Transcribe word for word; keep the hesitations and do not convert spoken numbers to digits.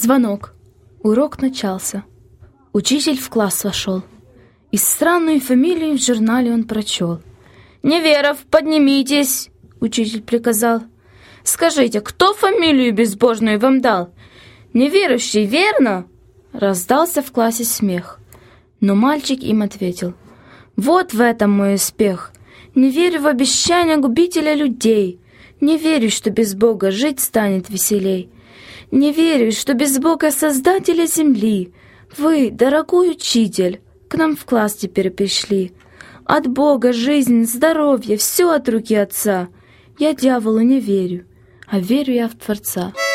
Звонок. Урок начался. Учитель в класс вошел. И странную фамилию в журнале он прочел. «Неверов, поднимитесь!» — учитель приказал. «Скажите, кто фамилию безбожную вам дал?» «Неверующий, верно?» — раздался в классе смех. Но мальчик им ответил. «Вот в этом мой успех. Не верю в обещания губителя людей. Не верю, что без Бога жить станет веселей. Не верю, что без Бога Создателя земли вы, дорогой учитель, к нам в класс теперь пришли. От Бога жизнь, здоровье, все от руки Отца. Я дьяволу не верю, а верю я в Творца».